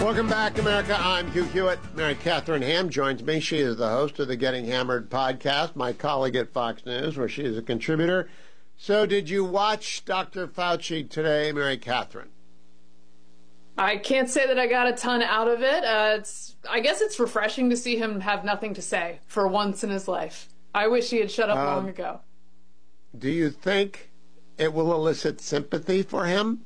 Welcome back, America. I'm Hugh Hewitt. Mary Catherine Ham joins me. She is the host of the Getting Hammered podcast, my colleague at Fox News, where she is a contributor. So did you watch Dr. Fauci today, Mary Catherine? I can't say that I got a ton out of it. I guess it's refreshing to see him have nothing to say for once in his life. I wish he had shut up long ago. Do you think it will elicit sympathy for him?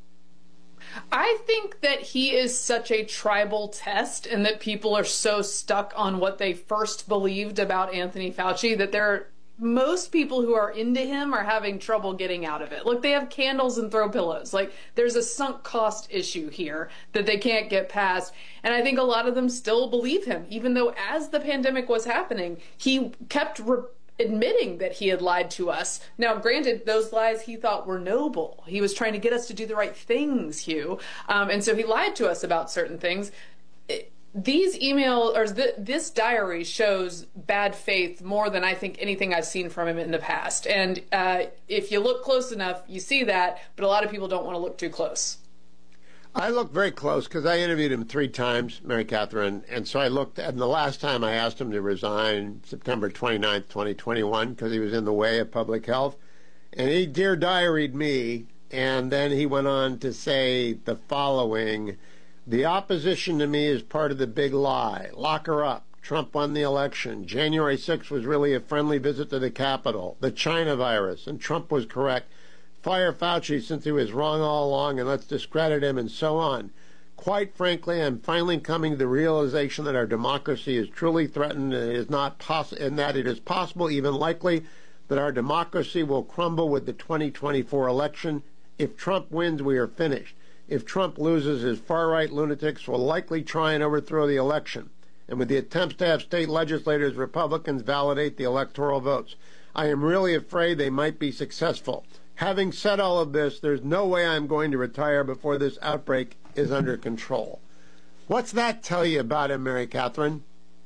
I think that he is such a tribal test and that people are so stuck on what they first believed about Anthony Fauci that most people who are into him are having trouble getting out of it. Look, they have candles and throw pillows. Like, there's a sunk cost issue here that they can't get past. And I think a lot of them still believe him, even though as the pandemic was happening, he kept admitting that he had lied to us. Now, granted, those lies he thought were noble. He was trying to get us to do the right things, Hugh. And so he lied to us about certain things. These emails, or this diary shows bad faith more than I think anything I've seen from him in the past. And if you look close enough, you see that, but a lot of people don't want to look too close. I looked very close because I interviewed him 3 times, Mary Catherine, and so I looked, and the last time I asked him to resign, September 29th, 2021, because he was in the way of public health, and he dear diaried me, and then he went on to say the following: the opposition to me is part of the big lie. Lock her up. Trump won the election. January 6th was really a friendly visit to the Capitol. The China virus, and Trump was correct. Fire Fauci since he was wrong all along, and let's discredit him, and so on. Quite frankly, I'm finally coming to the realization that our democracy is truly threatened, and that it is possible, even likely, that our democracy will crumble with the 2024 election. If Trump wins, we are finished. If Trump loses, his far-right lunatics will likely try and overthrow the election, and with the attempts to have state legislators, Republicans validate the electoral votes. I am really afraid they might be successful. Having said all of this, there's no way I'm going to retire before this outbreak is under control. What's that tell you about him, Mary Catherine?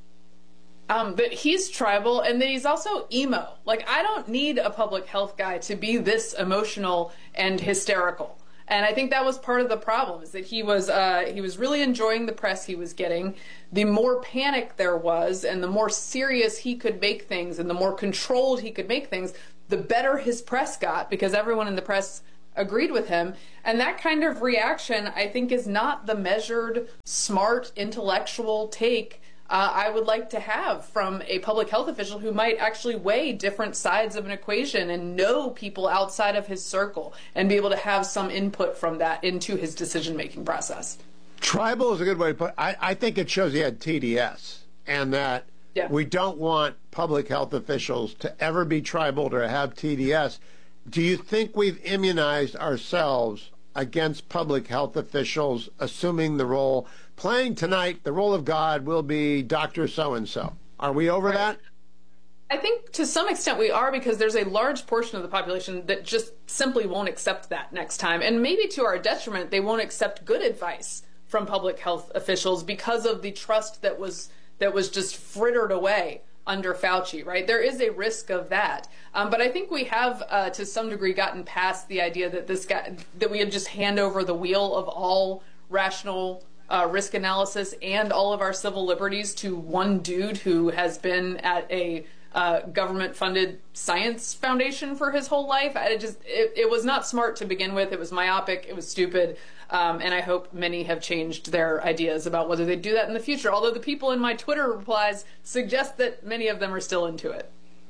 That he's tribal and that he's also emo. Like, I don't need a public health guy to be this emotional and hysterical. And I think that was part of the problem, is that he was really enjoying the press he was getting. The more panic there was and the more serious he could make things and the more controlled he could make things, the better his press got, because everyone in the press agreed with him. And that kind of reaction, I think, is not the measured, smart, intellectual take I would like to have from a public health official who might actually weigh different sides of an equation and know people outside of his circle and be able to have some input from that into his decision-making process. Tribal is a good way to put it. I think it shows he had TDS, and that we don't want public health officials to ever be tribal or have TDS. Do you think we've immunized ourselves against public health officials assuming the role? Playing tonight, the role of God will be Dr. So-and-so. Are we over that? I think to some extent we are, because there's a large portion of the population that just simply won't accept that next time. And maybe to our detriment, they won't accept good advice from public health officials because of the trust that was just frittered away under Fauci, right? There is a risk of that. But I think we have, to some degree, gotten past the idea that that we had just hand over the wheel of all rational risk analysis and all of our civil liberties to one dude who has been at a government-funded science foundation for his whole life. It was not smart to begin with. It was myopic. It was stupid. And I hope many have changed their ideas about whether they do that in the future, although the people in my Twitter replies suggest that many of them are still into it.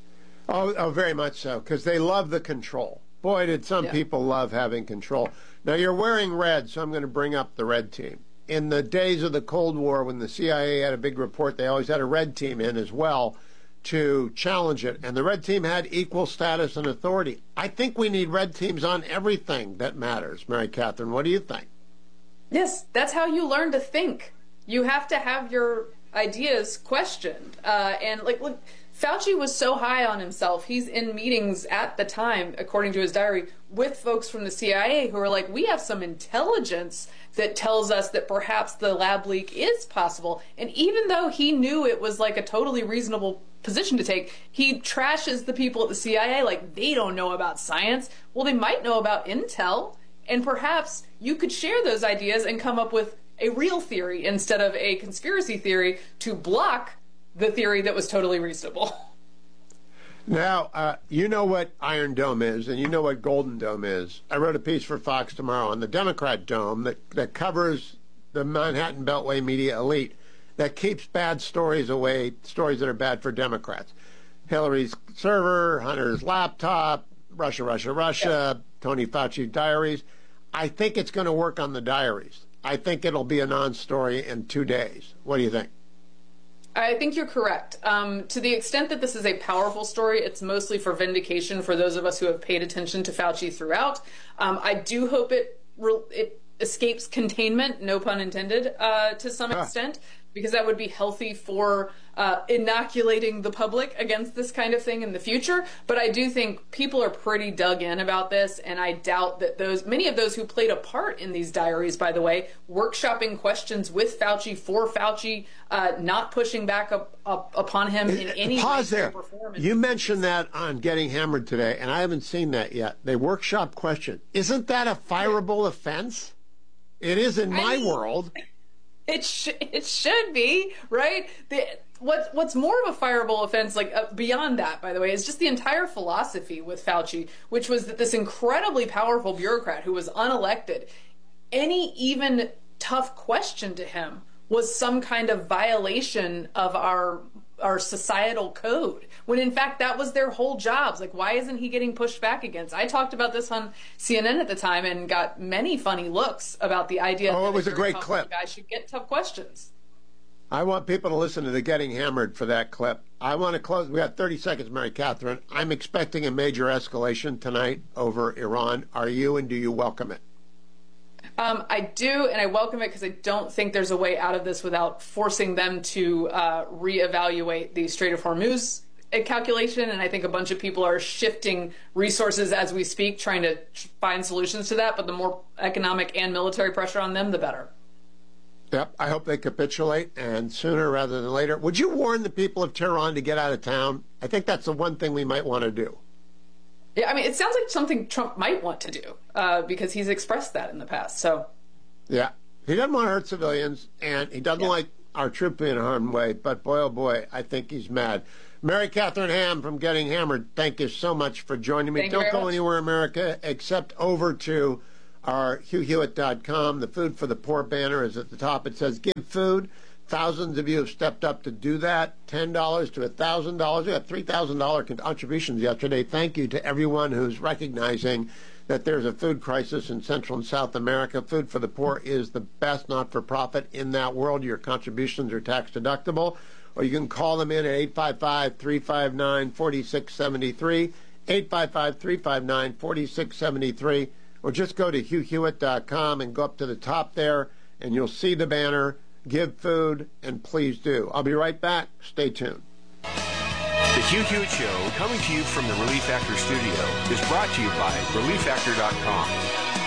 Oh, very much so, because they love the control. Boy, did some people love having control. Now, you're wearing red, so I'm going to bring up the red team. In the days of the Cold War, when the CIA had a big report, they always had a red team in as well to challenge it. And the red team had equal status and authority. I think we need red teams on everything that matters. Mary Catherine, what do you think? Yes, that's how you learn to think. You have to have your ideas questioned. Look, Fauci was so high on himself. He's in meetings at the time, according to his diary, with folks from the CIA who are like, we have some intelligence that tells us that perhaps the lab leak is possible. And even though he knew it was like a totally reasonable position to take, he trashes the people at the CIA like they don't know about science. Well, they might know about intel, and perhaps you could share those ideas and come up with a real theory instead of a conspiracy theory to block the theory that was totally reasonable. Now, you know what Iron Dome is, and you know what Golden Dome is. I wrote a piece for Fox Tomorrow on the Democrat Dome that covers the Manhattan Beltway media elite, that keeps bad stories away, stories that are bad for Democrats. Hillary's server, Hunter's laptop, Russia, Tony Fauci diaries. I think it's going to work on the diaries. I think it'll be a non-story in 2 days. What do you think? I think you're correct. To the extent that this is a powerful story, it's mostly for vindication for those of us who have paid attention to Fauci throughout. I do hope it escapes containment, no pun intended, to some extent, because that would be healthy for inoculating the public against this kind of thing in the future. But I do think people are pretty dug in about this, and I doubt that many of those who played a part in these diaries, by the way, workshopping questions with Fauci, for Fauci, not pushing back upon him in any Pause way, there. shape, or form. You mentioned that on Getting Hammered today, and I haven't seen that yet. They workshop question. Isn't that a fireable offense? It is in my world. It should be, right? What's more of a fireable offense, beyond that, by the way, is just the entire philosophy with Fauci, which was that this incredibly powerful bureaucrat who was unelected, any even tough question to him was some kind of violation of our societal code, when in fact that was their whole jobs. Like, why isn't he getting pushed back against? I talked about this on CNN at the time and got many funny looks about the idea that it was a great clip. Guys should get tough questions. I want people to listen to the Getting Hammered for that clip. I want to close. We got 30 seconds, Mary Catherine. I'm expecting a major escalation tonight over Iran. Are you, and do you welcome it? I do, and I welcome it because I don't think there's a way out of this without forcing them to reevaluate the Strait of Hormuz calculation, and I think a bunch of people are shifting resources as we speak, trying to find solutions to that, but the more economic and military pressure on them, the better. Yep, I hope they capitulate, and sooner rather than later. Would you warn the people of Tehran to get out of town? I think that's the one thing we might want to do. Yeah, I mean, it sounds like something Trump might want to do because he's expressed that in the past. So, yeah, he doesn't want to hurt civilians, and he doesn't like our troops being harmed way. But boy, oh boy, I think he's mad. Mary Catherine Ham from Getting Hammered, thank you so much for joining me. Don't go anywhere, America, except over to our HughHewitt.com. The Food for the Poor banner is at the top. It says "Give Food." Thousands of you have stepped up to do that. $10 to $1,000. We got $3,000 contributions yesterday. Thank you to everyone who's recognizing that there's a food crisis in Central and South America. Food for the Poor is the best not-for-profit in that world. Your contributions are tax deductible. Or you can call them in at 855-359-4673, 855-359-4673, or just go to HughHewitt.com and go up to the top there, and you'll see the banner. Give food, and please do. I'll be right back. Stay tuned. The Hugh Hewitt Show, coming to you from the Relief Factor studio, is brought to you by ReliefFactor.com.